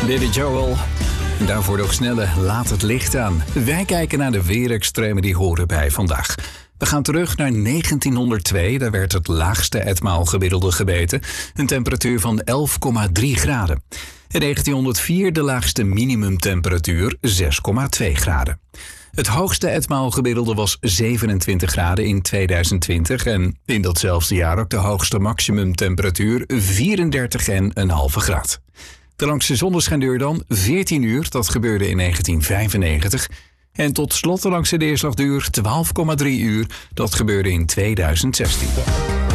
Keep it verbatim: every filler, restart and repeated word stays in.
Billy Joel. En daarvoor ook snelle Laat het licht aan. Wij kijken naar de weerextremen die horen bij vandaag. We gaan terug naar negentienhonderdtwee. Daar werd het laagste etmaalgemiddelde gemeten. Een temperatuur van elf komma drie graden. In negentienhonderdvier de laagste minimumtemperatuur zes komma twee graden. Het hoogste etmaalgemiddelde was zevenentwintig graden in tweeduizend twintig. En in datzelfde jaar ook de hoogste maximumtemperatuur vierendertig komma vijf graden. De langste zonneschijnduur dan veertien uur, dat gebeurde in negentien vijfennegentig. En tot slot de langste neerslagduur twaalf komma drie uur, dat gebeurde in tweeduizend zestien.